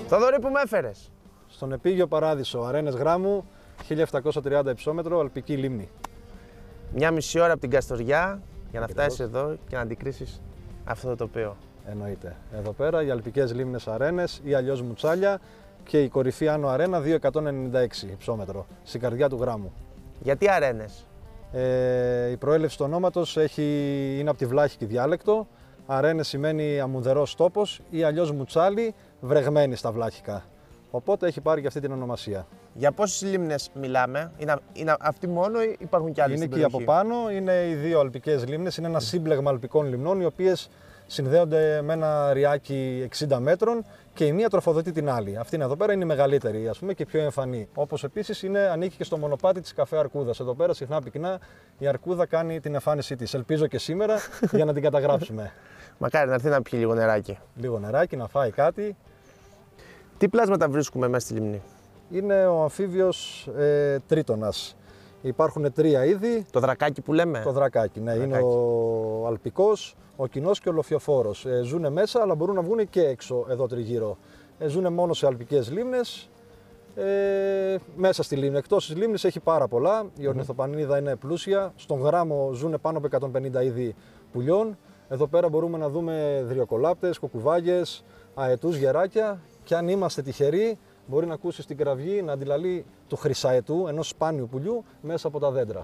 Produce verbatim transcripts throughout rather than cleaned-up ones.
Θοδωρή, που με έφερες? Στον Επίγειο Παράδεισο, Αρένες Γράμμου, χίλια επτακόσια τριάντα υψόμετρο, αλπική λίμνη. Μια μισή ώρα από την Καστοριά για να Ακριβώς. φτάσεις εδώ και να αντικρίσεις αυτό το τοπίο. Εννοείται. Εδώ πέρα οι αλπικές λίμνες Αρένες ή αλλιώς Μουτσάλια και η κορυφή Άνω Αρένα δύο χιλιάδες εκατόν ενενήντα έξι υψόμετρο, στην καρδιά του Γράμμου. Γιατί Αρένες? Ε, η προέλευση του ονόματος έχει, είναι από τη βλάχικη διάλεκτο. Αρένες σημαίνει αμμουδερός τόπος ή αλλιώς Μουτσάλι, βρεγμένη στα βλάχικα. Οπότε έχει πάρει και αυτή την ονομασία. Για πόσες λίμνες μιλάμε? Είναι, είναι αυτή μόνο ή υπάρχουν κι άλλες? Είναι στην εκεί από περιοχή? πάνω, είναι οι δύο αλπικές λίμνες. Είναι ένα σύμπλεγμα αλπικών λιμνών, οι οποίες συνδέονται με ένα ριάκι εξήντα μέτρων και η μία τροφοδοτεί την άλλη. Αυτή είναι εδώ πέρα, είναι η μεγαλύτερη, ας πούμε, και πιο εμφανή. Όπως επίσης είναι, ανήκει και στο μονοπάτι της καφέ Αρκούδας. Εδώ πέρα συχνά πυκνά η Αρκούδα κάνει την εμφάνισή της. Ελπίζω και σήμερα για να την καταγράψουμε. Μακάρι να έρθει να πιει λίγο νεράκι. Λίγο νεράκι, να φάει κάτι. Τι πλάσματα βρίσκουμε μέσα στη λίμνη? Είναι ο αμφίβιος ε, τρίτονας. Υπάρχουν τρία είδη. Το δρακάκι που λέμε? Το δρακάκι, ναι, Δρακάκι. είναι ο αλπικός, ο κοινός και ο λοφιοφόρος. Ε, ζούνε μέσα, αλλά μπορούν να βγουν και έξω εδώ τριγύρω. Ε, ζούνε μόνο σε αλπικές λίμνες, ε, μέσα στη λίμνη. Εκτός της λίμνης έχει πάρα πολλά. Η ορνηθοπανίδα είναι πλούσια. Στον Γράμμο ζούνε πάνω από εκατόν πενήντα είδη πουλιών. Εδώ πέρα μπορούμε να δούμε δριοκολάπτες, κοκκουβάγες, αετούς, γεράκια. Και αν είμαστε τυχεροί, μπορεί να ακούσει στην κραυγή να αντιλαλεί του χρυσαετού, ενός σπάνιου πουλιού, μέσα από τα δέντρα.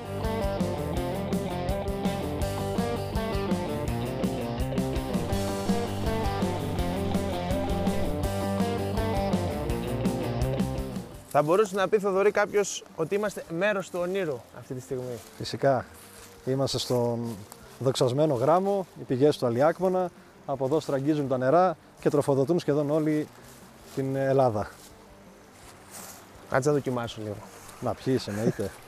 Θα μπορούσε να πει, Θοδωρή, κάποιος ότι είμαστε μέρος του ονείρου αυτή τη στιγμή. Φυσικά. Είμαστε στον δοξασμένο Γράμμο, οι πηγές του Αλιάκμονα. Από εδώ στραγγίζουν τα νερά και τροφοδοτούν σχεδόν όλη την Ελλάδα. Κάτσε να δοκιμάσω λίγο. Να πιείς, εννοείται.